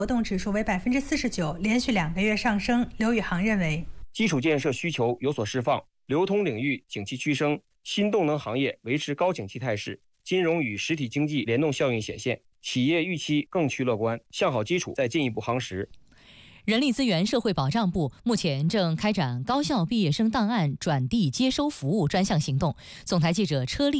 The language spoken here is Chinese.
活动指数为49%，连续2个月上升。刘宇航认为， 基础建设需求有所释放，流通领域景气趋升，新动能行业维持高景气态势，金融与实体经济联动效应显现，企业预期更趋乐观，向好基础再进一步夯实。 人力资源社会保障部目前正开展高校毕业生档案转递接收服务专项行动。总台记者车丽